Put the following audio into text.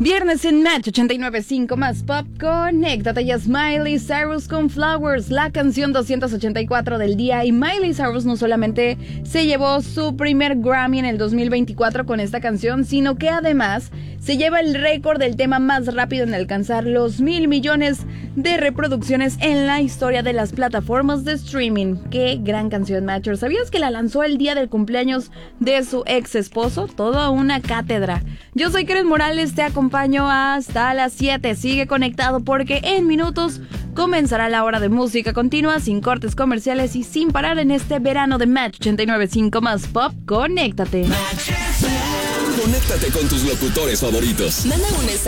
Viernes en Match 89.5 más pop. Conéctate ya. Miley Cyrus con Flowers, la canción 284 del día. Y Miley Cyrus no solamente se llevó su primer Grammy en el 2024 con esta canción, sino que además se lleva el récord del tema más rápido en alcanzar los 1,000 millones de reproducciones en la historia de las plataformas de streaming. ¡Qué gran canción, Matcher! ¿Sabías que la lanzó el día del cumpleaños de su ex esposo? Toda una cátedra. Yo soy Karen Morales, te acompaño hasta las 7. Sigue conectado porque en minutos comenzará la hora de música continua, sin cortes comerciales y sin parar en este verano de Match 89.5 más pop. Conéctate. Conéctate con tus locutores favoritos. Manda un